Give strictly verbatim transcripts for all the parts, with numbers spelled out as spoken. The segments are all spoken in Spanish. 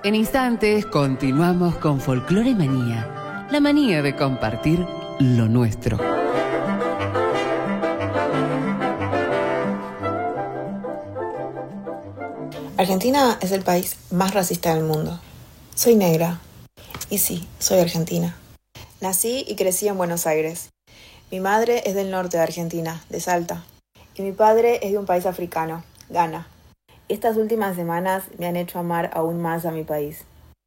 En instantes continuamos con Folclore Manía, la manía de compartir lo nuestro. Argentina es el país más racista del mundo. Soy negra. Y sí, soy argentina. Nací y crecí en Buenos Aires. Mi madre es del norte de Argentina, de Salta. Y mi padre es de un país africano, Ghana. Estas últimas semanas me han hecho amar aún más a mi país.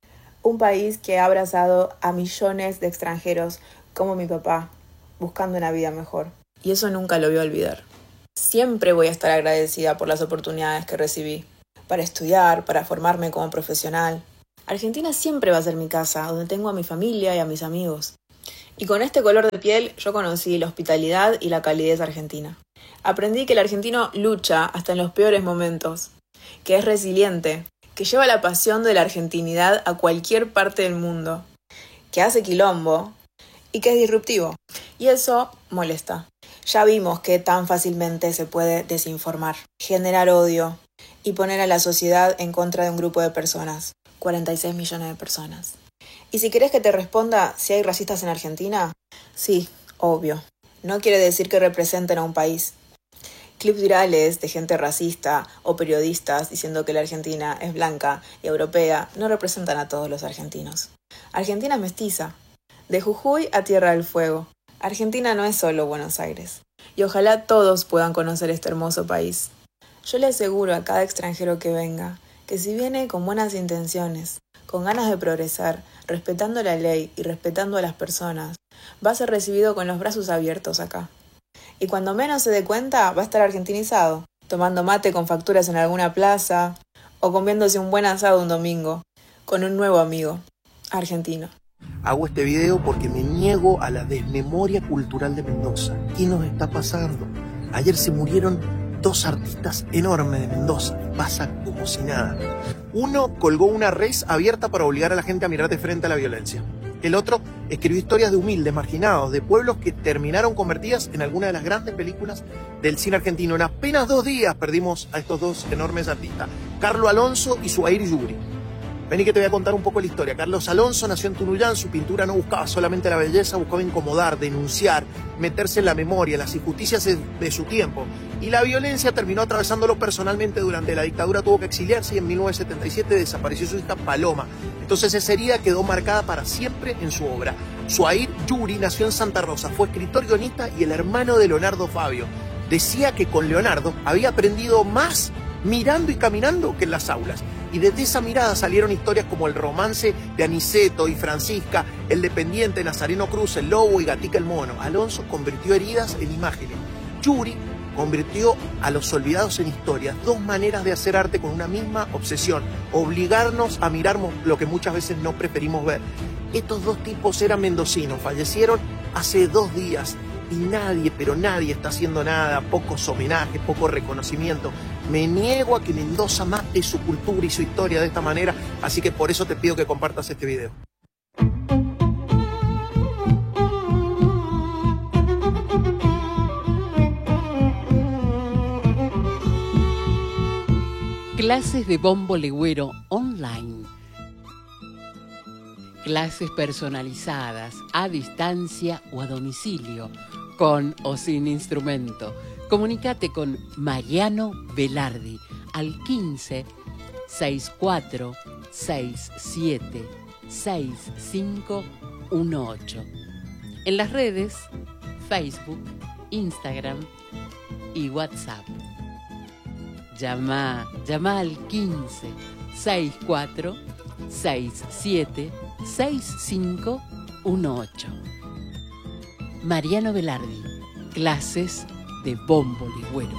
Un país que ha abrazado a millones de extranjeros como mi papá, buscando una vida mejor. Y eso nunca lo voy a olvidar. Siempre voy a estar agradecida por las oportunidades que recibí. Para estudiar, para formarme como profesional. Argentina siempre va a ser mi casa, donde tengo a mi familia y a mis amigos. Y con este color de piel yo conocí la hospitalidad y la calidez argentina. Aprendí que el argentino lucha hasta en los peores momentos, que es resiliente, que lleva la pasión de la argentinidad a cualquier parte del mundo, que hace quilombo y que es disruptivo. Y eso molesta. Ya vimos que tan fácilmente se puede desinformar, generar odio y poner a la sociedad en contra de un grupo de personas, cuarenta y seis millones de personas. Y si querés que te responda si hay racistas en Argentina, sí, obvio. No quiere decir que representen a un país. Clips virales de gente racista o periodistas diciendo que la Argentina es blanca y europea no representan a todos los argentinos. Argentina es mestiza, de Jujuy a Tierra del Fuego. Argentina no es solo Buenos Aires. Y ojalá todos puedan conocer este hermoso país. Yo le aseguro a cada extranjero que venga que si viene con buenas intenciones, con ganas de progresar, respetando la ley y respetando a las personas, va a ser recibido con los brazos abiertos acá. Y cuando menos se dé cuenta, va a estar argentinizado, tomando mate con facturas en alguna plaza o comiéndose un buen asado un domingo, con un nuevo amigo, argentino. Hago este video porque me niego a la desmemoria cultural de Mendoza. ¿Qué nos está pasando? Ayer se murieron dos artistas enormes de Mendoza. Pasa como si nada. Uno colgó una res abierta para obligar a la gente a mirar de frente a la violencia. El otro escribió historias de humildes, marginados, de pueblos que terminaron convertidas en algunas de las grandes películas del cine argentino. En apenas dos días perdimos a estos dos enormes artistas, Carlo Alonso y Zuhair Yuguri. Vení que te voy a contar un poco la historia. Carlos Alonso nació en Tunuyán, su pintura no buscaba solamente la belleza, buscaba incomodar, denunciar, meterse en la memoria, las injusticias de su tiempo. Y la violencia terminó atravesándolo personalmente durante la dictadura, tuvo que exiliarse y en mil novecientos setenta y siete desapareció su hija Paloma. Entonces esa herida quedó marcada para siempre en su obra. Zuhair Yuguri nació en Santa Rosa, fue escritor, guionista y el hermano de Leonardo Fabio. Decía que con Leonardo había aprendido más mirando y caminando que en las aulas. Y desde esa mirada salieron historias como el romance de Aniceto y Francisca, el dependiente Nazareno Cruz, el lobo y Gatica el mono. Alonso convirtió heridas en imágenes. Yuguri convirtió a los olvidados en historias. Dos maneras de hacer arte con una misma obsesión. Obligarnos a mirar lo que muchas veces no preferimos ver. Estos dos tipos eran mendocinos, fallecieron hace dos días. Y nadie, pero nadie está haciendo nada, pocos homenajes, poco reconocimiento. Me niego a que Mendoza mate su cultura y su historia de esta manera, así que por eso te pido que compartas este video. Clases de bombo legüero online. Clases personalizadas, a distancia o a domicilio, con o sin instrumento. Comunícate con Mariano Velardi al quince, sesenta y cuatro, sesenta y siete, sesenta y cinco dieciocho. En las redes, Facebook, Instagram y WhatsApp. Llama, llama al quince, sesenta y cuatro, sesenta y siete, sesenta y cinco dieciocho. Mariano Velardi, clases de bombo legüero.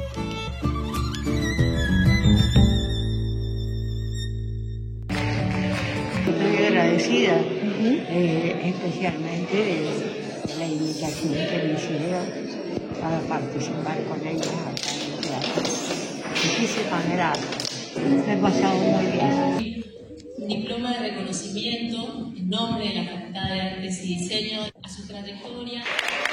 Estoy agradecida, uh-huh. eh, especialmente de la invitación que me hicieron para participar con ellos acá en el teatro. Muchísimas gracias. Me he pasado muy bien. Diploma de reconocimiento en nombre de la Facultad de Artes y Diseño a su trayectoria.